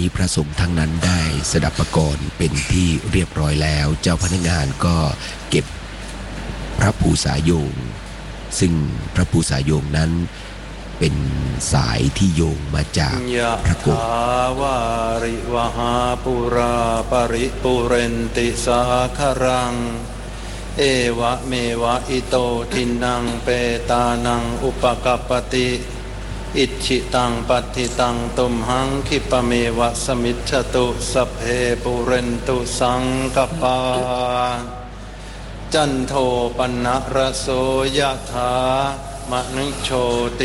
นี้พระสงฆ์ทั้งนั้นได้สดับประกรณ์เป็นที่เรียบร้อยแล้วเจ้าพนักงานก็เก็บพระภูษาโยงซึ่งพระภูษาโยงนั้นเป็นสายที่โยงมาจากพระโกศวาริวหาปุราปริปุเรนติสาคารังเอวะเมวะอิโตทินังเปตานังอุปกัปปติอิชิตังปัฏฐิตังตุมหังคิปะเมวะสมิจฉตุสัพเพปุเรนตุสังกปาจันโทปนะระโสยถามณิโชติ